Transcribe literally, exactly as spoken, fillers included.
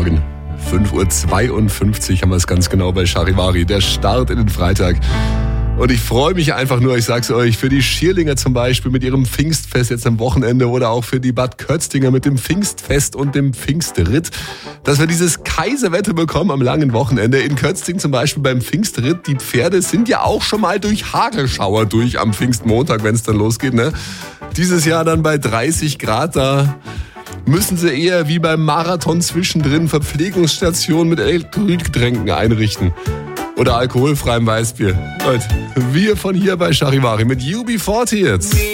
Morgen. fünf Uhr zweiundfünfzig haben wir es ganz genau bei Charivari. Der Start in den Freitag. Und ich freue mich einfach nur, ich sag's euch, für die Schierlinger zum Beispiel mit ihrem Pfingstfest jetzt am Wochenende oder auch für die Bad Kötztinger mit dem Pfingstfest und dem Pfingstritt, dass wir dieses Kaiserwetter bekommen am langen Wochenende. In Kötzting zum Beispiel beim Pfingstritt, die Pferde sind ja auch schon mal durch Hagelschauer durch am Pfingstmontag, wenn es dann losgeht, ne? Dieses Jahr dann bei dreißig Grad, da müssen sie eher wie beim Marathon zwischendrin Verpflegungsstationen mit Elektrolytgetränken einrichten. Oder alkoholfreiem Weißbier. Leute, wir von hier bei Charivari mit U B vierzig jetzt.